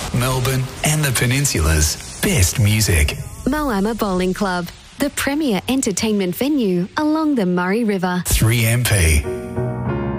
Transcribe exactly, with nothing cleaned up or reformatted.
Perth, Melbourne and the Peninsula's best music. Moama Bowling Club, the premier entertainment venue along the Murray River. three M P.